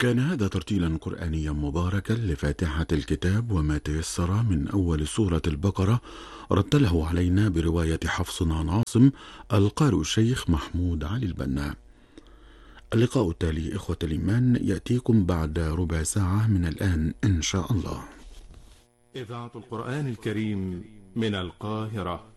كان هذا ترتيلا قرآنيا مباركا لفاتحة الكتاب وما تيسر من أول سورة البقرة، رتله علينا برواية حفص عن عاصم، القارئ الشيخ محمود علي البنا. اللقاء التالي إخوة الإيمان يأتيكم بعد ربع ساعة من الآن إن شاء الله. إذاعة القرآن الكريم من القاهرة.